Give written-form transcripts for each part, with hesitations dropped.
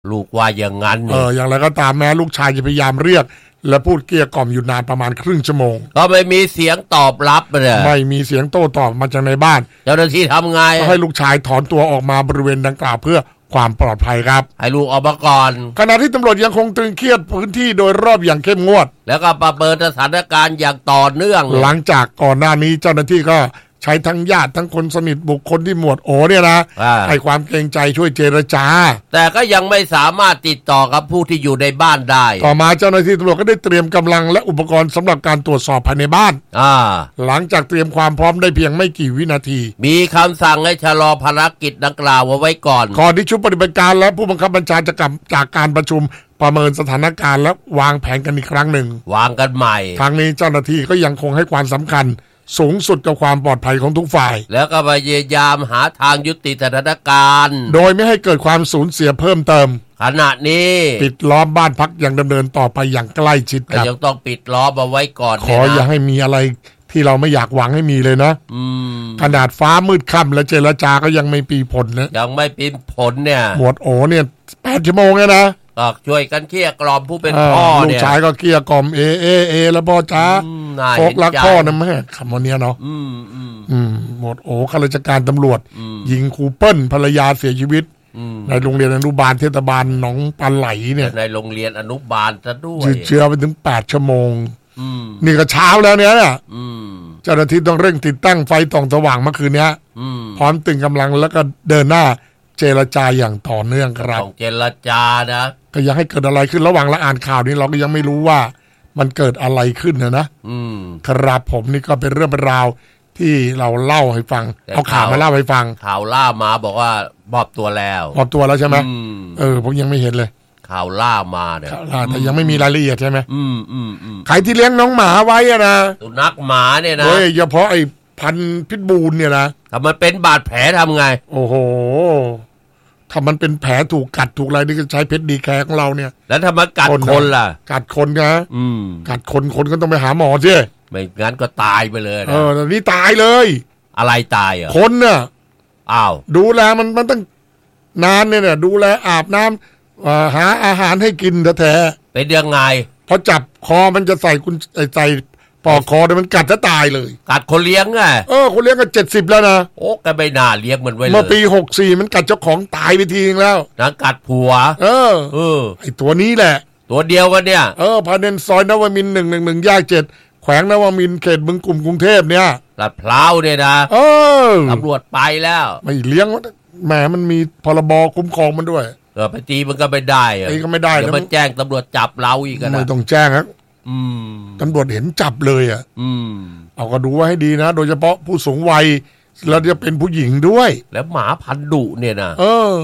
ลูกว่าอย่างนั้นอย่างไรก็ตามแม้ลูกชายจะพยายามเรียกและพูดเกลี้ยกล่อมอยู่นานประมาณครึ่งชั่วโมงก็ไม่มีเสียงตอบรับเลยไม่มีเสียงโต้ตอบมาจากในบ้านเจ้าหน้าที่ทำไงให้ลูกชายถอนตัวออกมาบริเวณดังกล่าวเพื่อความปลอดภัยครับให้ลูกออกมาก่อนขณะที่ตำรวจยังคงตรึงเครียดพื้นที่โดยรอบอย่างเข้มงวดแล้วก็ประเมินสถานการณ์อย่างต่อเนื่องหลังจากก่อนหน้านี้เจ้าหน้าที่ก็ใช้ทั้งญาติทั้งคนสนิทบุคคลที่หมวดโอเนี่ยนะให้ความเกรงใจช่วยเจรจาแต่ก็ยังไม่สามารถติดต่อกับผู้ที่อยู่ในบ้านได้ต่อมาเจ้าหน้าที่ตำรวจก็ได้เตรียมกำลังและอุปกรณ์สำหรับการตรวจสอบภายในบ้านหลังจากเตรียมความพร้อมได้เพียงไม่กี่วินาทีมีคำสั่งให้ชะลอภารกิจดังกล่าวไว้ก่อนที่ชุดปฏิบัติการและผู้บังคับบัญชาจะกลับจากการประชุมประเมินสถานการณ์และวางแผนกันอีกครั้งหนึ่งวางกันใหม่ครั้งนี้เจ้าหน้าที่ก็ยังคงให้ความสำคัญสูงสุดกับความปลอดภัยของทุกฝ่ายแล้วก็พยายามหาทางยุติสถานการณ์โดยไม่ให้เกิดความสูญเสียเพิ่มเติมขณะนี้ปิดล้อมบ้านพักอย่างดำเนินต่อไปอย่างใกล้ชิดครับยังต้องปิดล้อมเอาไว้ก่อนขออย่าให้มีอะไรที่เราไม่อยากหวังให้มีเลยนะขนาดฟ้ามืดค่ำและเจรจาก็ยังไม่ปีผลนะยังไม่ปีผลเนี่ยหมวดโอเนี่ย8 ชั่วโมงแล้วนะก็ช่วยกันเกลี้ยกล่อมผู้เป็นพ่อเนี่ยลูกชายก็เกลี้ยกล่อมเอแล้วพ่อจ้าโฟกรักพ่อนะแม่คำวันนี้เนาะหมดข้าราชการตำรวจยิงครูเปิ้ลภรรยาเสียชีวิตในโรงเรียนอนุบาลเทศบาลหนองปลาไหลเนี่ยในโรงเรียนอนุบาลซะด้วยเชื้อไปถึง8 ชั่วโมงนี่ก็เช้าแล้วเนี่ยเจ้าหน้าที่ต้องเร่งติดตั้งไฟส่องสว่างเมื่อคืนนี้พร้อมตึงกำลังแล้วก็เดินหน้าเจรจาอย่างต่อเนื่องครับต้องเจรจานะก็ยังให้เกิดอะไรขึ้นระหว่างเราอ่านข่าวนี้เราก็ยังไม่รู้ว่ามันเกิดอะไรขึ้นนะครับผมนี่ก็เป็นเรื่องเป็นราวที่เราเล่าให้ฟังเอาข่าวมาเล่าให้ฟังข่าวล่ามาบอกว่ามอบตัวแล้วใช่ไหมผมยังไม่เห็นเลยข่าวล่ามาเนี่ยแต่ยังไม่มีรายละเอียดใช่ไหมใครที่เลี้ยงน้องหมาไว้อะนะสุนัขหมาเนี่ยนะเฉพาะไอ้พันธุ์พิษบูลเนี่ยนะถ้ามันเป็นบาดแผลทำไงโอ้โหถ้ามันเป็นแผลถูกกัดถูกอะไรนี่ก็ใช้เพชรดีแคร์ของเราเนี่ยแล้วถ้ามันกัดคนล่ะกัดคนนะกัดคนก็ต้องไปหาหมอใช่ไม่งั้นก็ตายไปเลยนะแต่นี่ตายเลยอะไรตายอ่ะคนน่ะอ้าวดูแลมันตั้งนานเนี่ยดูแลอาบน้ำหาอาหารให้กินแท้ๆเป็นยังไงพอจับคอมันจะใส่ใส่ปอกคอเนี่ยมันกัดจะตายเลยกัดคนเลี้ยงไงคนเลี้ยงก็70แล้วนะโอ้แกไม่น่าเลี้ยงมันไว้เลยเมื่อปี64มันกัดเจ้าของตายไปทีนึงแล้วนะกัดผัวไอตัวนี้แหละตัวเดียวกันเนี่ยภายในซอยนวมินทร์111แยก7แขวงนวมินทร์เขตบึงกลุ่มกรุงเทพเนี่ยลาดพร้าวเนี่ยนะตำรวจไปแล้วไม่เลี้ยงแหมมันมีพรบคุ้มครองมันด้วยไปตีมันก็ไม่ได้ตีก็ไม่ได้แล้วมันแจ้งตำรวจจับเราอีกนะไม่ต้องแจ้งครับตำรวจเห็นจับเลยเอาก็ดูว่าให้ดีนะโดยเฉพาะผู้สูงวัยแล้วจะเป็นผู้หญิงด้วยแล้วหมาพันธุ์ดุเนี่ยนะ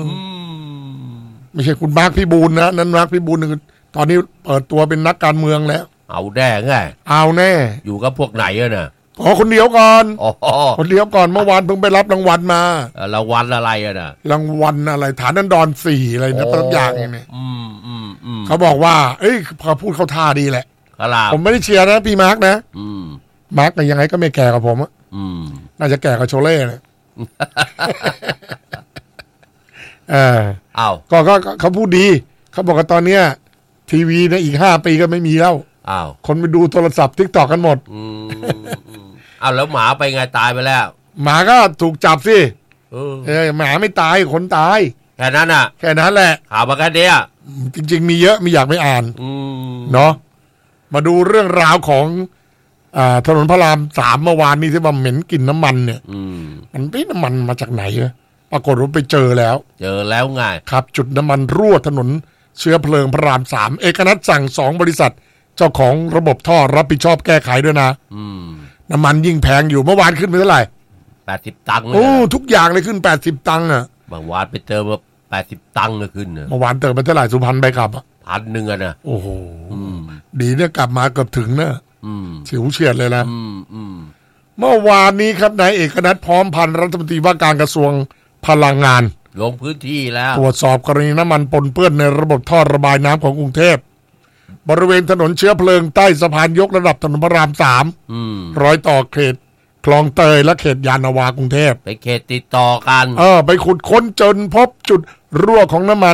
ไม่ใช่คุณมาร์คพิบูลนะนั้นมาร์คพิบูลตอนนี้เปิดตัวเป็นนักการเมืองแล้วเอาแน่ไงเอาแน่อยู่กับพวกไหนอะน่ะคนเดียวก่อนคนเดียวก่อนเมื่อวานเพิ่งไปรับรางวัลมารางวัลอะไรอะน่ะรางวัลอะไรฐานันดร4อะไรนะตัวอย่างนี่เขาบอกว่าพอพูดเข้าท่าดีแหละผมไม่ได้เชียร์นะพี่มาร์กนะมาร์กแต่ยังไงก็ไม่แก่กับผมน่าจะแก่กับโชเล่นะก็เขาพูดดีเขาบอกว่าตอนเนี้ยทีวีในอีก5 ปีก็ไม่มีแล้วคนไปดูโทรศัพท์ TikTok กันหมดแล้วหมาไปไงตายไปแล้วหมาก็ถูกจับสิหมาไม่ตายคนตายแค่นั้นแค่นั้นแหละข่าวมาแค่นี้จริงๆมีเยอะไม่อยากไม่อ่านเนาะมาดูเรื่องราวของถนนพระราม3เมื่อวานนี้ที่ว่าเหม็นกลิ่นน้ำมันเนี่ยมันเป็นน้ำมันมาจากไหนปรากฏว่าไปเจอแล้วไงครับจุดน้ำมันรั่วถนนเชื้อเพลิงพระราม3เอกนัทสั่ง2บริษัทเจ้าของระบบท่อรับผิดชอบแก้ไขด้วยนะน้ำมันยิ่งแพงอยู่เมื่อวานขึ้นไปเท่าไหร่ 80 ตังค์ทุกอย่างเลยขึ้น80 ตังค์บางวันไปเจอมา80 ตังค์เลยขึ้นเมื่อวานเติมไปเท่าไหร่สุพรรณไปกลับ 1,000นะโอ้โหดีเนี่ยกลับมาเกือบถึงนะฉิวเฉียดเลยนะเมื่อวานนี้ครับนายเอกนัทพร้อมพันธ์รัฐมนตรีว่าการกระทรวงพลังงานลงพื้นที่แล้วตรวจสอบกรณีน้ำมันปนเปื้อนในระบบท่อระบายน้ำของกรุงเทพบริเวณถนนเชื้อเพลิงใต้สะพานยกระดับถนนพระราม3รอยต่อเขตคลองเตยและเขตยานนาวากรุงเทพไปเขตติดต่อกันไปขุดค้นจนพบจุดรั่วของน้ำมัน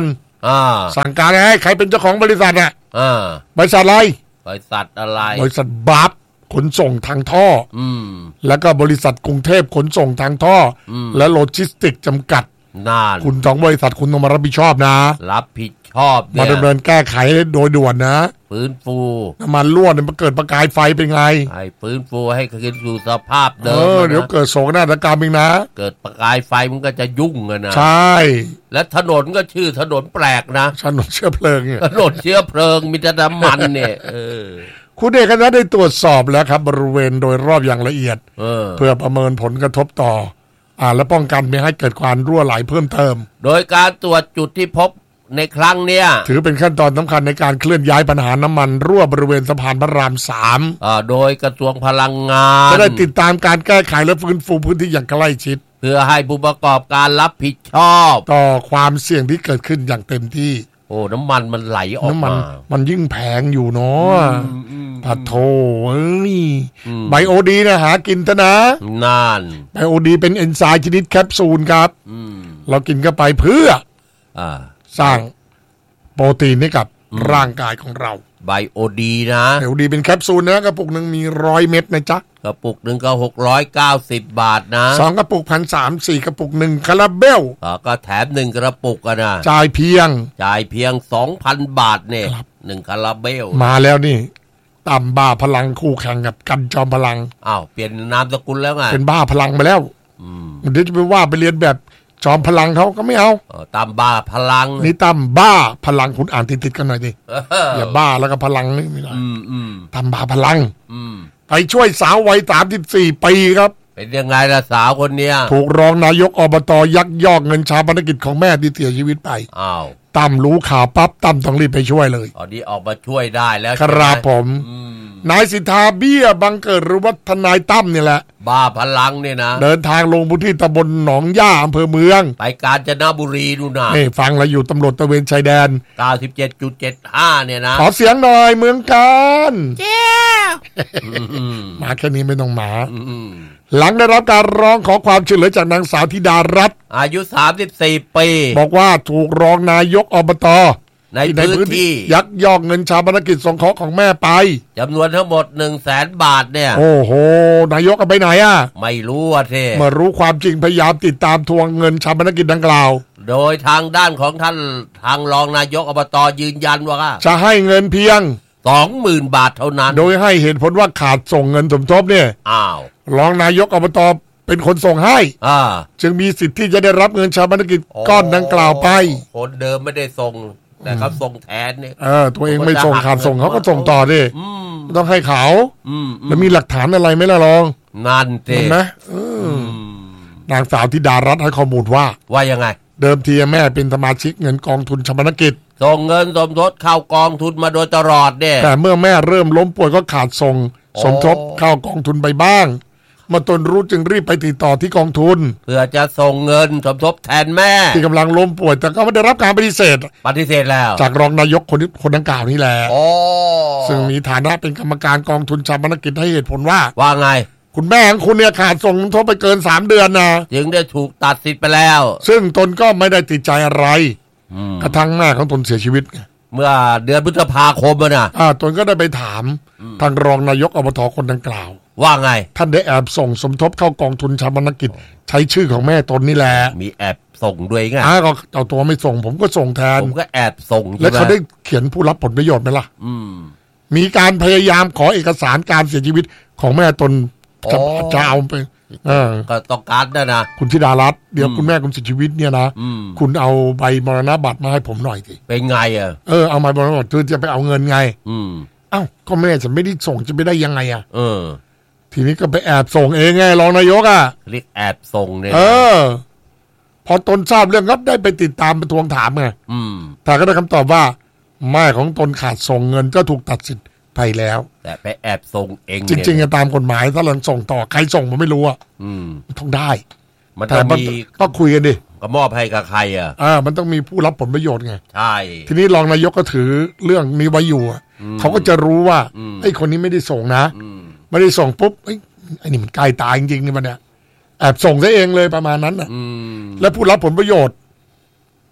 สั่งการให้ใครเป็นเจ้าของบริษัทอ่ะบริษัทอะไรบริษัทอะไรบริษัทบัฟขนส่งทางท่อแล้วก็บริษัทกรุงเทพขนส่งทางท่อและโลจิสติกจำกัดคุณสองบริษัทคุณต้องมารับผิดชอบนะรับผิดชอบมาดำเนินแก้ไขโดยด่วนนะฟื้นฟูน้ำมันรั่วเนี่ยมันเกิดประกายไฟเป็นไงให้ฟื้นฟูให้คืนสู่สภาพเดิมเดี๋ยวเกิดโศกนาฏกรรมอีกนะเกิดประกายไฟมันก็จะยุ่งกันนะใช่และถนนก็ชื่อถนนแปลกนะถนนเชื้อเพลิงเนี่ยถนนเชื้อเพลิงมีแต่น้ำมันเนี่ยคุณเอกนะได้ตรวจสอบแล้วครับบริเวณโดยรอบอย่างละเอียดเพื่อประเมินผลกระทบต่อและป้องกันไม่ให้เกิดความรั่วไหลเพิ่มเติมโดยการตรวจจุดที่พบในครั้งเนี้ยถือเป็นขั้นตอนสำคัญในการเคลื่อนย้ายปัญหาน้ำมันรั่วบริเวณสะพานพระราม3 โดยกระทรวงพลังงานจะได้ติดตามการแก้ไขและฟื้นฟูพื้นที่อย่างใกล้ชิดเพื่อให้ผู้ประกอบการรับผิดชอบต่อความเสี่ยงที่เกิดขึ้นอย่างเต็มที่น้ำมันมันไหลออกมามันยิ่งแพงอยู่เนาะผัดโถไบโอดีนะหากินซะนะนานไบโอดีเป็นเอนไซม์ชนิดแคปซูลครับเรากินเข้าไปเพื่อสร้างโปรตีนให้กับร่างกายของเราไบโอดีนะไบโอดีเป็นแคปซูลนะกระปุกหนึ่งมี100 เม็ดนะจ๊ะกระปุกหนึ่งก็690 บาทนะ 2กระปุก1,300 4กระปุก1คาราเบลก็แถม1กระปุกนะจ่ายเพียง 2,000 บาทเนี่ย1คาราเบลมาแล้วนี่ต่ำบ้าพลังคู่แข่งกับกันจอมพลังเปลี่ยนนามสกุลแล้วไงเป็นบ้าพลังไปแล้วเดี๋ยวจะไปว่าไปเรียนแบบจอมพลังเขาก็ไม่เอาตามบ้าพลังนี่ตามบ้าพลังคุณอ่านติดๆกันหน่อยดิอย่าบ้าแล้วก็พลังนี่ไม่ได้ตามบ้าพลังไปช่วยสาววัย34 ปีครับเป็นยังไงล่ะสาวคนเนี้ยถูกรองนายกอบต.ยักยอกเงินชาปนกิจของแม่ที่เสียชีวิตไปตั้มรู้ข่าวปั๊บตั้มต้องรีบไปช่วยเลยนี้ออกมาช่วยได้แล้วครับผมนายสิทธาเบี้ยบังเกิดหรือว่าทนายตั้มนี่แหละบ้าพลังเนี่ยนะเดินทางลงพื้นที่ตำบลหนองย่าอำเภอเมืองไปกาญจนบุรีดูนะนี่ฟังแล้วอยู่ตำรวจตระเวนชายแดน 97.75 เนี่ยนะขอเสียงหน่อยเมืองการเจ้ามาแค่นี้ไม่ต้องมาหลังได้รับการร้องขอความช่วยเหลือจากนางสาวธิดารัตน์อายุ34 ปีบอกว่าถูกรองนายกอบต. ในพื้นที่ยักยอกเงินชาปนกิจสงเคราะห์ของแม่ไปจำนวนทั้งหมด 100,000 บาทเนี่ยโอ้โหนายกเอาไปไหนไม่รู้เท่เมื่อรู้ความจริงพยายามติดตามทวงเงินชาปนกิจดังกล่าวโดยทางด้านของท่านทางรองนายกอบต.ยืนยันว่าจะให้เงินเพียง 20,000 บาทเท่านั้นโดยให้เหตุผลว่าขาดส่งเงินสมทบเนี่ยรองนายกอบต.เป็นคนส่งให้จึงมีสิทธิ์ที่จะได้รับเงินชาปนกิจก้อนดังกล่าวไปคนเดิมไม่ได้ส่งแต่เขาส่งแทนเนี่ยตัวเองไม่ส่งขาดส่งเขาก็ส่งต่อดิต้องให้เขาแล้วมีหลักฐานอะไรไหมล่ะรองนั่นเองนะนางสาวธิดารัตน์ให้ข้อมูลว่ายังไงเดิมทีแม่เป็นสมาชิกเงินกองทุนชาปนกิจส่งเงินสมทบเข้ากองทุนมาโดยตลอดเนี่ยแต่เมื่อแม่เริ่มล้มป่วยก็ขาดส่งสมทบเข้ากองทุนไปบ้างเมื่อตนรู้จึงรีบไปติดต่อที่กองทุนเพื่อจะส่งเงินสมทบแทนแม่ที่กำลังล้มป่วยแต่ก็ไม่ได้รับการปฏิเสธแล้วจากรองนายกคนดังกล่าวนี่แหละซึ่งมีฐานะเป็นกรรมการกองทุนชาปนกิจให้เหตุผลว่าไงคุณแม่ของคุณเนี่ยขาดส่งสมทบไปเกิน3 เดือนนะจึงได้ถูกตัดสิทธิ์ไปแล้วซึ่งตนก็ไม่ได้ติดใจอะไรกระทั่งแม่ของตนเสียชีวิตเมื่อเดือนพฤษภาคมนะตนก็ได้ไปถามทางรองนายกอบต.คนดังกล่าวว่าไงท่านได้แอบส่งสมทบเข้ากองทุนชาปนกิจใช้ชื่อของแม่ตนนี่แหละมีแอบส่งด้วยไงก็เอาตัวไม่ส่งผมก็ส่งแทนผมก็แอบส่งแล้วเขาได้เขียนผู้รับผลประโยชน์ไหมล่ะมีการพยายามขอเอกสารการเสียชีวิตของแม่ตนจะเอาไปก็ต้องการนะคุณธิดารัตน์เดี๋ยวคุณแม่คุณเสียชีวิตเนี่ยนะคุณเอาใบมรณบัตรมาให้ผมหน่อยสิเป็นไงเอาใบมรณบัตรคือจะไปเอาเงินไงก็แม่ฉันไม่ได้ส่งจะไปได้ยังไงทีนี้ก็ไปแอบส่งเองไงรองนายกเรียกแอบส่งเนี่ยพอตนทราบเรื่องก็ได้ไปติดตามไปทวงถามไงแต่ก็ได้คำตอบว่าแม่ของตนขาดส่งเงินก็ถูกตัดสิทธิ์ไปแล้วแต่ไปแอบส่งเองจริงๆตามกฎหมายถ้าหลังส่งต่อใครส่งมันไม่รู้มันต้องได้แต่มันก็คุยกันดิก็มอบให้กับใครมันต้องมีผู้รับผลประโยชน์ไงใช่ทีนี้รองนายกก็ถือเรื่องนี้ไว้อยู่เขาก็จะรู้ว่าไอ้คนนี้ไม่ได้ส่งนะไม่ได้ส่งปุ๊บไอ้นี่มันใกล้ตายจริงๆนี่มันเนี่ยแอบส่งซะเองเลยประมาณนั้นแล้วผู้รับผลประโยชน์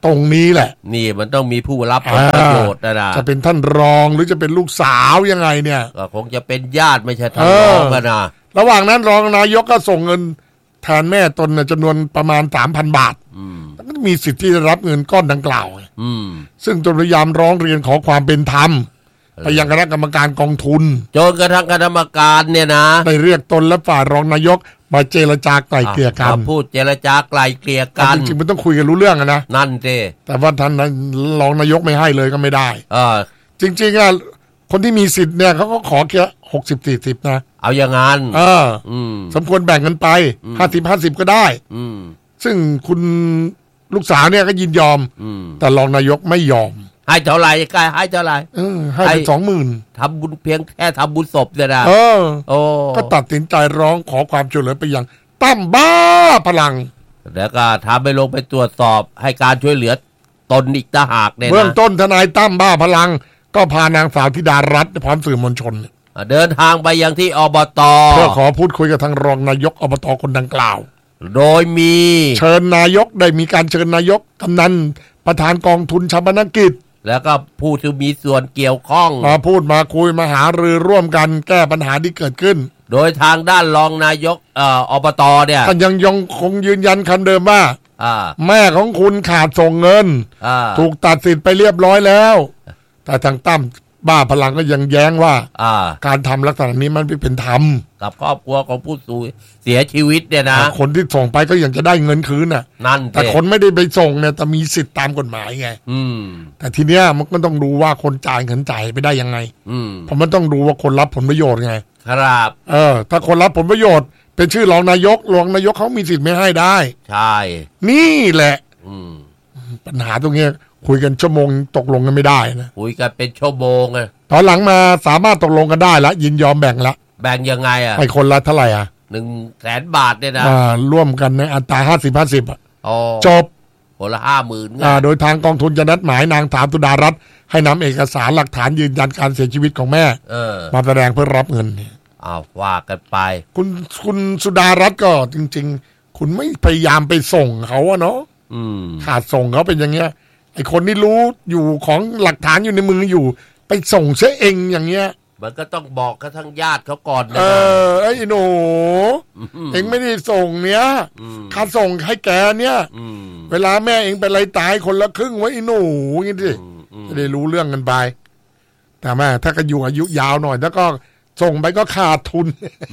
ตรงนี้แหละนี่มันต้องมีผู้รับผลประโยชน์นะจะเป็นท่านรองหรือจะเป็นลูกสาวยังไงเนี่ยก็คงจะเป็นญาติไม่ใช่ท่านรองกันนะระหว่างนั้นรองนายกก็ส่งเงินแทนแม่ตนจำนวนประมาณ 3,000 บาทก็มีสิทธิ์ที่จะรับเงินก้อนดังกล่าวซึ่งตนพยายามร้องเรียนขอความเป็นธรรมไปยังคณะกรรมการกองทุนจนกระทั่งคณะกรรมการเนี่ยนะได้เรียกตนและฝ่ายรองนายกมาเจรจาไกล่เกลี่ยกันพูดเจรจาไกล่เกลี่ยกันจริงๆมันต้องคุยกันรู้เรื่องนะนั่นสิแต่ว่าท่านรองนายกไม่ให้เลยก็ไม่ได้จริงๆคนที่มีสิทธิ์เนี่ยเขาก็ขอแค่60-40นะเอาอย่างงั้นสมควรแบ่งกันไป50-50ก็ได้ซึ่งคุณลูกสาวเนี่ยก็ยินยอมแต่รองนายกไม่ยอมให้เท่าไหร่กายให้เท่าไหร่ให้ไป20,000 ทำบุญเพียงแค่ทำบุญศพเนี่ยนะก็ตัดสินใจร้องขอความช่วยเหลือไปยังตั้มบ้าพลังแล้วก็ทำไปลงไปตรวจสอบให้การช่วยเหลือตนอีกต่างหากเนี่ยเบื้องต้นทนายตั้มบ้าพลังก็พานางสาวธิดารัตน์พร้อมสื่อมวลชนเดินทางไปยังที่อบต. เพื่อขอพูดคุยกับทางรองนายกอบต.คนดังกล่าวโดยมีเชิญนายกได้มีการเชิญนายกกำนันประธานกองทุนชาปนกิจแล้วก็ผู้ที่มีส่วนเกี่ยวข้องมาพูดมาคุยมาหารือร่วมกันแก้ปัญหาที่เกิดขึ้นโดยทางด้านรองนายกอบต.เนี่ยท่านยังคงยืนยันคำเดิมว่าแม่ของคุณขาดส่งเงินถูกตัดสิทธิ์ไปเรียบร้อยแล้วแต่ทางตั้มบ้าพลังก็ยังแย้งว่าการทำลักษณะนี้มันไม่เป็นธรรมกับครอบครัวของผู้เสียชีวิตเนี่ยนะคนที่ส่งไปก็ยังจะได้เงินคืนน่ะนั่นแต่คนไม่ได้ไปส่งเนี่ยแต่มีสิทธิ์ตามกฎหมายไงแต่ทีเนี้ยมันก็ต้องดูว่าคนจ่ายเงินจ่ายไปได้ยังไงเพราะมันต้องดูว่าคนรับผลประโยชน์ไงครับถ้าคนรับผลประโยชน์เป็นชื่อรองนายกเขามีสิทธิ์ไม่ให้ได้ใช่นี่แหละปัญหาตรงเนี้ยคุยกันชั่วโมงตกลงกันไม่ได้นะคุยกันเป็นชั่วโมงเลยตอนหลังมาสามารถตกลงกันได้แล้วยินยอมแบ่งละแบ่งยังไงไปคนละเท่าไหร่ 100,000 บาทเนี่ยนะร่วมกันในอัตรา50-50จบคนละ 50,000โดยทางกองทุนจะนัดหมายนางถามตุดารัตน์ให้นำเอกสารหลักฐานยืนยันการเสียชีวิตของแม่มาแสดงเพื่อรับเงินว่ากันไปคุณสุดารัตน์ก็จริงๆคุณไม่พยายามไปส่งเขาเนาะขาดส่งเขาเป็นอย่างเงี้ยไอคนที่รู้อยู่ของหลักฐานอยู่ในมืออยู่ไปส่งเสียเองอย่างเงี้ยมันก็ต้องบอกกับทั้งญาติเขาก่อนนะไอ้หนูเองไม่ได้ส่งเนี้ยค่าส่งให้แกเนี้ยเวลาแม่เองเป็นไรตายคนละครึ่งไว้ไอ้หนูงี้สิจะได้รู้เรื่องกันไปแต่แม่ถ้าก็อยู่อายุยาวหน่อยแล้วก็ส่งไปก็ขาดทุน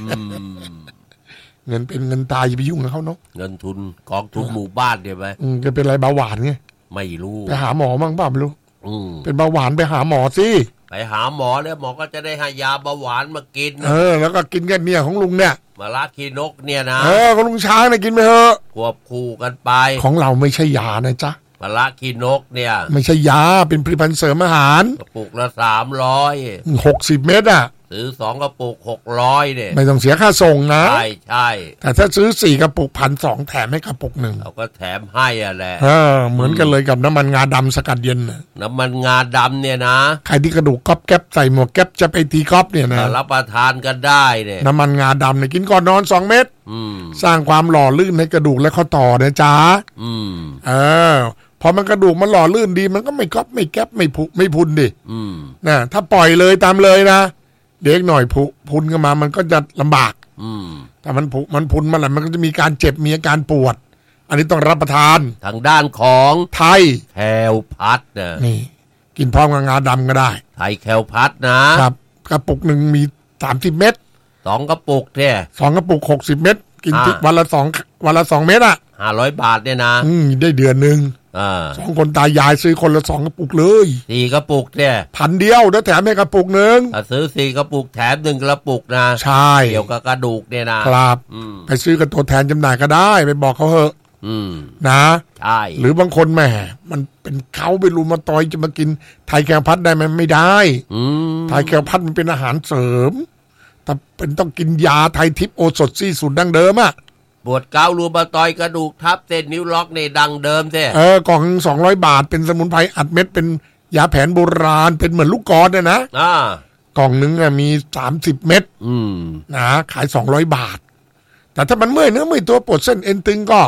เงินเป็นเงินตายอย่าไปยุ่งกับเขาเนาะเงินทุนกองทุนหมู่บ้านเดี๋ยวไหมจะเป็นไรเบาหวานไงไม่รู้ไปหาหมอมั่งบ้าไม่รู้เป็นเบาหวานไปหาหมอสิไปหาหมอแล้วหมอก็จะได้ให้ยาเบาหวานมากินแล้วก็กินแค่เนี่ยของลุงเนี่ยมะระขีนกเนี่ยนะของลุงช้างเนี่ยกินไปเถอะควบคู่กันไปของเราไม่ใช่ยานะจ๊ะมะระขีนกเนี่ยไม่ใช่ยาเป็นผลิตภัณฑ์เสริมอาหารกระปุกละ300 60 เม็ดซื้อ2 กระปุก600เนี่ยไม่ต้องเสียค่าส่งนะใช่แต่ถ้าซื้อ4 กระปุก1,200แถมให้กระปุก1 เราก็แถมให้แหละเหมือนกันเลยกับน้ำมันงาดำสกัดเย็นน้ำมันงาดำเนี่ยนะใครที่กระดูกก๊อบแก๊บใส่หมวกแก๊บจะไปตีก๊อบเนี่ยนะรับประทานกันได้เนี่ยน้ำมันงาดำเนี่ยกินก่อนนอน2 เม็ดสร้างความหล่อลื่นให้กระดูกและข้อต่อนะจ๊ะพอมันกระดูกมันหล่อลื่นดีมันก็ไม่ก๊อบไม่แก๊บไม่พุไม่พุนดินะถ้าปล่อยเลยตามเลยนะเด็กหน่อยพุนกันมามันก็จะลำบากแต่มันพุนมาแล้วมันก็จะมีการเจ็บมีอาการปวดอันนี้ต้องรับประทานทางด้านของไทยแคลพัดนี่กินพร้อมกับงาดำก็ได้ไทยแคลพัดนะครับกระปุกหนึ่งมี30 เม็ด 2 กระปุกเนี่ย 2 กระปุก60 เม็ดกินวันละ2 เม็ด 500 บาทเนี่ยนะได้เดือนนึง2 คนตายายซื้อคนละ2 กระปุกเลย 4 กระปุกเนี่ย 1,000 เดียวแล้วแถมให้กระปุกนึงซื้อ4 กระปุกแถม1 กระปุกนะใช่เกี่ยวกับกระดูกเนี่ยนะครับไปซื้อกับตัวแทนจำหน่ายก็ได้ไปบอกเขาเหอะนะใช่หรือบางคนแหมมันเป็นเขาไปรุมมาตอยจะมากินไทยแคลพัดได้ไหมไม่ได้ไทยแคลพัดมันเป็นอาหารเสริมแต่เป็นต้องกินยาไทยทิพย์โอสถซี่สูตรดั้งเดิมปวดเการูมาตอยกระดูกทับเส้นนิ้วล็อกในดังเดิมใช่กล่อง200 บาทเป็นสมุนไพรอัดเม็ดเป็นยาแผนโบราณเป็นเหมือนลูกกอล์ฟนะกล่องนึงมี30 เม็ดนะขาย200 บาทแต่ถ้ามันเมื่อยเนื้อเมื่อยตัวปวดเส้นเอ็นตึงก็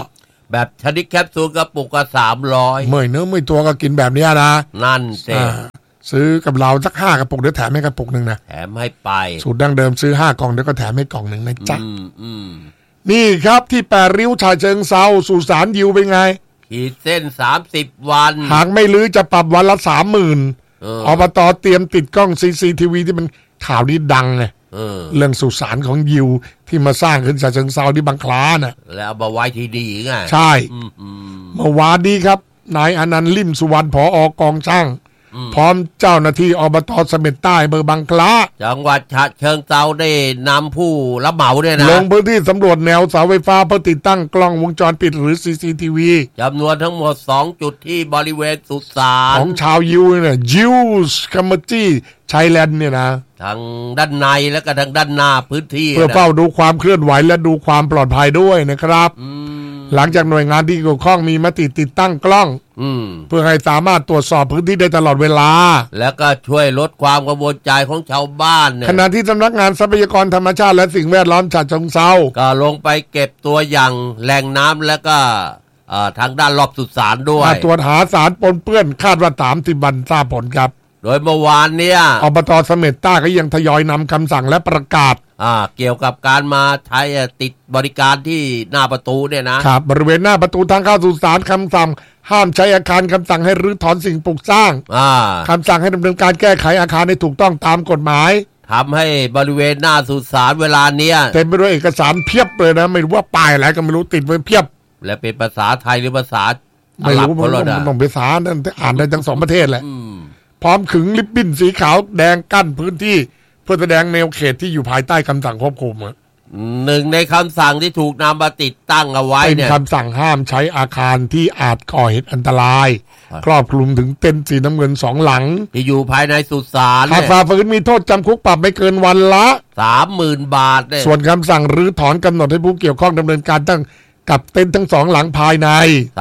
แบบชนิดแคปซูลกระปุกก็300 เมื่อยเนื้อเมื่อยตัวก็กินแบบนี้นะนั่นสิซื้อกับเราสัก5กระปุกเดี๋ยวแถมให้กระปุกนึงนะแถมให้ไปสูตรดั้งเดิมซื้อ5กล่องเดี๋ยวก็แถมให้กล่องนึงนะจ๊ะนี่ครับที่8ริ้วฉะเชิงเทราสุสานยิวเป็นไงขีดเส้น30วันหากไม่ลื้อจะปรับวันละ 30,000อบต.เตรียมติดกล้อง CCTV ที่มันข่าวนี้ดังไงเรื่องสุสานของยิวที่มาสร้างขึ้นฉะเชิงเทราที่บางคล้าน่ะแล้วเอามาไว้ที่ดีไงใช่เมื่อวานนี้ครับนายอนันต์ลิ่มสุวรรณผอ.กองช่างพร้อมเจ้าหน้าที่อบต.เสม็ดใต้เบอร์บางคล้าจังหวัดฉะเชิงเทราได้นำผู้รับเหมาเนี่ยนะลงพื้นที่สำรวจแนวเสาไฟฟ้าเพื่อติดตั้งกล้องวงจรปิดหรือ CCTV จำนวนทั้งหมด2จุดที่บริเวณสุสานของชาวยิวเนี่ยยิวส์คัมเมอร์จี้ไทยแลนด์เนี่ยนะทางด้านในและก็ทางด้านหน้าพื้นที่เพื่อเฝ้าดูความเคลื่อนไหวและดูความปลอดภัยด้วยนะครับหลังจากหน่วยงานที่เกี่ยวข้องมีมติติดตั้งกล้องเพื่อให้สามารถตรวจสอบพื้นที่ได้ตลอดเวลาแล้วก็ช่วยลดความกังวลใจของชาวบ้านเนี่ยขณะที่สำนักงานทรัพยากรธรรมชาติและสิ่งแวดล้อมฉะเชิงเทราก็ลงไปเก็บตัวอย่างแหล่งน้ำแล้วก็ทางด้านรอบสุสานด้วยตรวจหาสารปนเปื้อนคาดว่า30 วันทราบผลครับโดยเมื่อวานเนี่ยอบต.เสม็ดใต้ก็ยังทยอยนำคำสั่งและประกาศเกี่ยวกับการมาใช้ติดบริการที่หน้าประตูเนี่ยนะครับบริเวณหน้าประตูทางเข้าสุสานคำสั่งห้ามใช้อาคารคำสั่งให้รื้อถอนสิ่งปลูกสร้างคำสั่งให้ดำเนินการแก้ไขอาคารให้ถูกต้องตามกฎหมายทำให้บริเวณหน้าสุสานเวลาเนี้ยเต็มไปด้วยเอกสารเพียบเลยนะไม่รู้ว่าป้ายอะไรก็ไม่รู้ติดไว้เพียบและเป็นภาษาไทยหรือภาษาไม่รู้มันต้องภาษานั่นอ่านได้ทั้ง2ประเทศแหละพร้อมขึงริบบิ้นสีขาวแดงกั้นพื้นที่เพื่อแสดงแนวเขตที่อยู่ภายใต้คำสั่งควบคุมหนึ่งในคำสั่งที่ถูกนำมาติดตั้งเอาไว้เนี่ยเป็นคำสั่งห้ามใช้อาคารที่อาจก่อเหตุอันตรายครอบคลุมถึงเต็นท์สีน้ำเงิน2หลังที่อยู่ภายในสุสานหากฝ่าฝืนมีโทษจำคุกปรับไม่เกินวันละ 30,000 บาทส่วนคำสั่งรื้อถอนกำหนดให้ผู้เกี่ยวข้องดำเนินการตั้งกับเต็นท์ทั้ง2หลังภายใน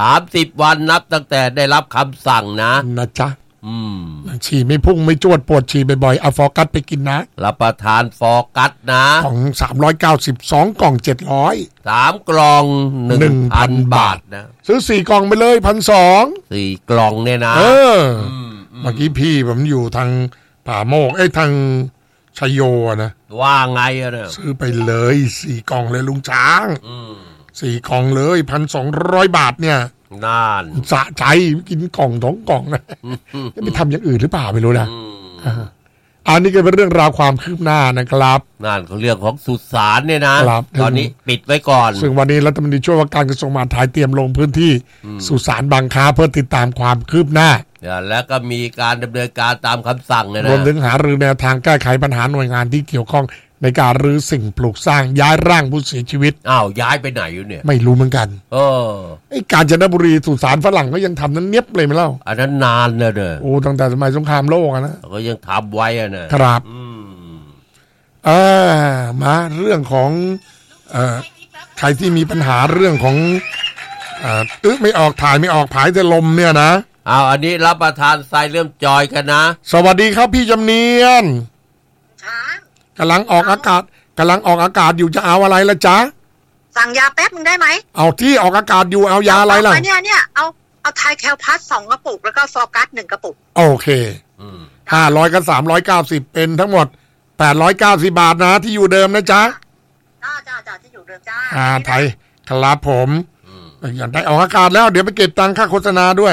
30 วันนับตั้งแต่ได้รับคำสั่งนะจ๊ะฉี่ไม่พุ่งไม่จวดปวดฉี่บ่อยๆเอาฟอกัสไปกินนะรับประทานฟอกัสนะของ392กล่อง700 3กล่อง 1,000 บาทนะซื้อ4กล่องไปเลย1,200 4กล่องเนี่ยนะเมื่อกี้พี่ผมอยู่ทางป่าโมกทางชัยโยนะว่าไงอะเนี่ยซื้อไปเลย4กล่องเลยลุงช้าง4กล่องเลย 1,200 บาทเนี่ยน่านสะใจกินกล่อง2กล่องนะจะไปทำอย่างอื่นหรือเปล่าไม่รู้นะอันนี้ก็เป็นเรื่องราวความคืบหน้านะครับนั่นเรื่องของสุสานเนี่ยนะตอนนี้ปิดไว้ก่อนซึ่งวันนี้รัฐมนตรีช่วยว่าการกระทรวงมหาดไทยเตรียมลงพื้นที่สุสานบางคล้าเพื่อติดตามความคืบหน้าแล้วก็มีการดำเนินการตามคำสั่งเลยนะรวมถึงหารือแนวทางแก้ไขปัญหาหน่วยงานที่เกี่ยวข้องในการรื้อสิ่งปลูกสร้างย้ายร่างผู้เสียชีวิตย้ายไปไหนอยู่เนี่ยไม่รู้เหมือนกันกาญจนบุรีสุสานฝรั่งก็ยังทำนั้นเนียบเลยไหมเล่าอันนั้นนานเลยเด้อตั้งแต่สมัยสงครามโลกนะก็ยังทำไว้นะครับมาเรื่องของใครที่มีปัญหาเรื่องของไม่ออกถ่ายไม่ออกผายจะลมเนี่ยนะอันนี้รับประทานทรายเริ่มจอยกันนะสวัสดีครับพี่จำเนียนกำลังออกอากาศอยู่จะเอาอะไรละจ๊ะสั่งยาแป๊บนึงได้ไหมเอาที่ออกอากาศอยู่เอายาอะไรล่ะเนี่ยเอาไทยแคลพัส2กระปุกแล้วก็ฟอร์กัส1กระปุกโอเค500กับ390เป็นทั้งหมด890 บาทนะที่อยู่เดิมนะจ๊ะจ้าที่อยู่เดิมจ้าไทยครับผมอยากได้ออกอากาศแล้วเดี๋ยวไปเก็บตังค่าโฆษณาด้วย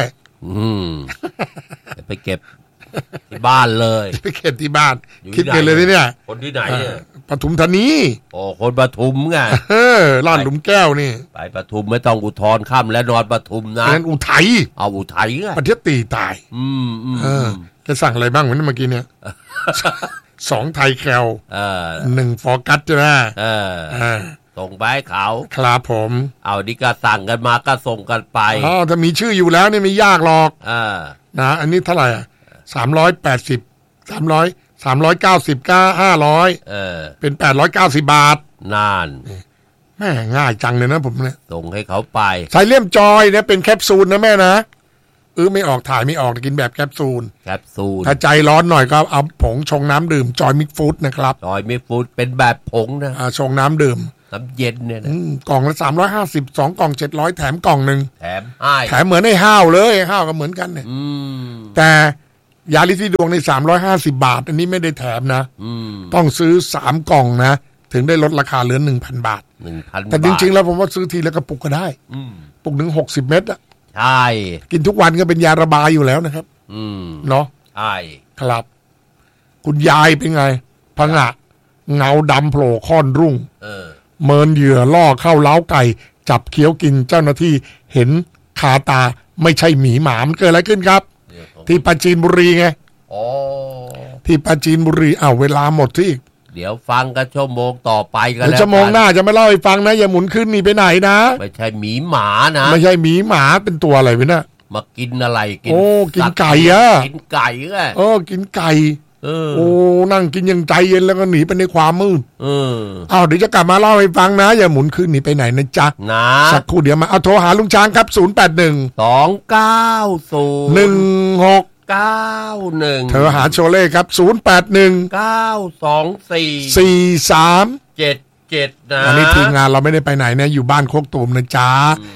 ไปเก็บที่บ้านเลยไปเก็บที่บ้านคิดกันเลยเนี่ยคนที่ไหนเนี่ยปทุมธานีคนปทุมไงลาดหลุมแก้วนี่ไปปทุมไม่ต้องอุทธรณ์ค่ำและนอนปทุมนะนั่นอุทัยอุทัยประเทศตีตายจะสั่งอะไรบ้างวันนี้เมื่อกี้เนี่ย2ไทยแคล1ฟอร์กัสใช่ไหมส่งไปให้เขาครับผมดีก็สั่งกันมาก็ส่งกันไปถ้ามีชื่ออยู่แล้วนี่ไม่ยากหรอกนะอันนี้เท่าไหร่380 390ก็500เป็น890 บาทนานแม่ง่ายจังเลยนะผมเนี่ยส่งให้เขาไปใส่เลี่ยมจอยเนี่ยเป็นแคปซูลนะแม่นะไม่ออกถ่ายไม่ออกกินแบบแคปซูลถ้าใจร้อนหน่อยก็เอาผงชงน้ำดื่มจอยมิกฟู้ดนะครับจอยมิกฟู้ดเป็นแบบผงนะชงน้ำดื่มน้ำเย็นเนี่ยนะกล่องละ350 2 กล่อง700แถมกล่องหนึ่งแถมให้แถมเหมือนไอ้ห้าวเลยห้าวก็เหมือนกันเนี่ยแต่ยาลิซิดวงใน350 บาทอันนี้ไม่ได้แถมนะต้องซื้อ3 กล่องนะถึงได้ลดราคาเหลือ 1,000 บาท 1,000 แต่จริงๆแล้วผมว่าซื้อทีละกระปุกก็ได้ปุกหนึ่ง60 เม็ดอะใช่กินทุกวันก็เป็นยาระบายอยู่แล้วนะครับเนาะใช่ครับคุณยายเป็นไงผงะเงาดำโผล่ค่อนรุ่งเมินเหยื่อล่อเข้าเล้าไก่จับเคี้ยวกินเจ้าหน้าที่เห็นคาตาไม่ใช่หมีหมามันเกิดอะไรขึ้นครับที่ปราจีนบุรีไงที่ปราจีนบุรีเวลาหมดที่อีกเดี๋ยวฟังกันชั่วโมงต่อไปกันแล้วชั่วโมงหน้าจะไม่เล่าให้ฟังนะอย่าหมุนขึ้นนี่ไปไหนนะไม่ใช่หมีหมานะไม่ใช่หมีหมาเป็นตัวอะไรวะเนี่ยมากินอะไรกินกินไก่กินไก่ไงกินไก่นั่งกินอย่างใจเย็นแล้วก็หนีไปในความมืดเดี๋ยวจะกลับมาเล่าให้ฟังนะอย่าหมุนขึ้นหนีไปไหนนะจ๊ะนะสักครู่เดี๋ยวมาโทรหาลุงช้างครับ 081 290 91 เธอหาโชเล่ครับ081 924 4377นะอันนี้ทีมงานเราไม่ได้ไปไหนนะอยู่บ้านโคกตูมนะจ๊ะ